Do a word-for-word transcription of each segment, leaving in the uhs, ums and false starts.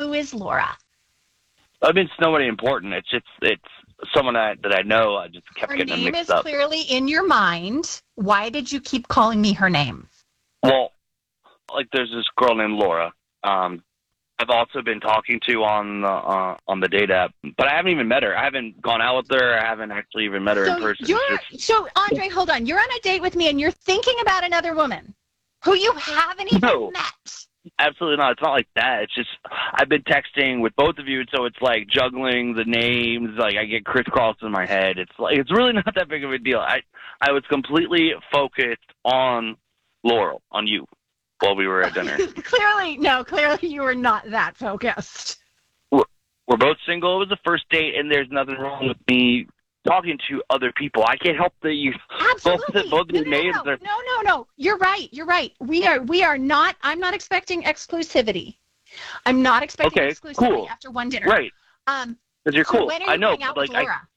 who is Laura? I mean, it's nobody important. It's just it's someone I, that I know. I just kept Her getting them name mixed is up. clearly in your mind. Why did you keep calling me her name? Well, like there's this girl named Laura. Um, I've also been talking to on the uh, on the date app, but I haven't even met her. I haven't gone out with her. I haven't actually even met her so in person. You're, just... So, Andre, hold on. You're on a date with me, and you're thinking about another woman who you haven't even No. met. Absolutely not. It's not like that. It's just I've been texting with both of you, so it's like juggling the names. Like I get crisscrossed in my head. It's like it's really not that big of a deal. I I was completely focused on Laurel, on you, while we were at dinner. Clearly, no. Clearly, you were not that focused. We're, we're both single. It was the first date, and there's nothing wrong with me talking to other people. I can't help that you Absolutely. both, both no, your no, names no, are. no, no, no. You're right. You're right. We are. We are not. I'm not expecting exclusivity. I'm not expecting Okay, exclusivity cool. after one dinner. Right. Um. Because you're so cool. when are you I know. going out But with like Laura?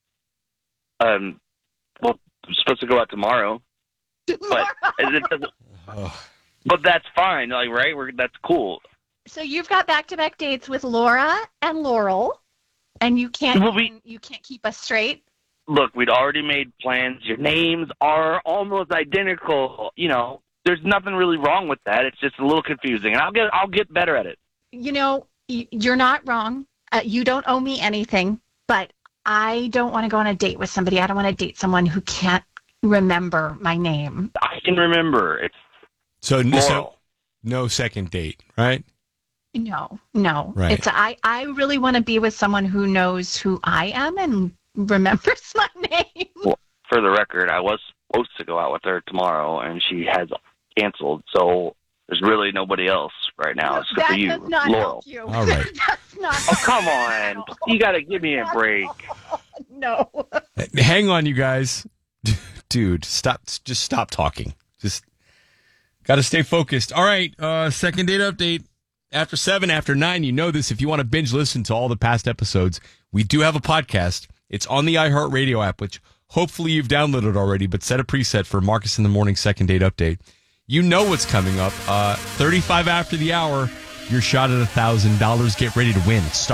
I, um. Well, I'm supposed to go out tomorrow, but it doesn't. Oh. But that's fine. Like right. We're that's cool. So you've got back-to-back dates with Laura and Laurel, and you can't. Well, we- you can't keep us straight. Look, we'd already made plans. Your names are almost identical. You know, there's nothing really wrong with that. It's just a little confusing, and I'll get I'll get better at it. You know, y- you're not wrong. Uh, you don't owe me anything, but I don't want to go on a date with somebody. I don't want to date someone who can't remember my name. I can remember. It's So, so Laurel. no second date, right? No, no. Right. It's I. I really want to be with someone who knows who I am and remembers my name. Well, for the record, I was supposed to go out with her tomorrow, and she has canceled. So there's really nobody else right now except that for you, does not Laurel. help you. All right. That's not. Oh, come on. You got to give me a break. No. Hang on, you guys. Dude, stop. Just stop talking. Just got to stay focused. All right. Uh, second date update. After seven, after nine, you know this. If you want to binge listen to all the past episodes, we do have a podcast. It's on the iHeartRadio app, which hopefully you've downloaded already, but set a preset for Marcus in the Morning second date update. You know what's coming up. Uh, thirty-five after the hour, your shot at one thousand dollars. Get ready to win. Star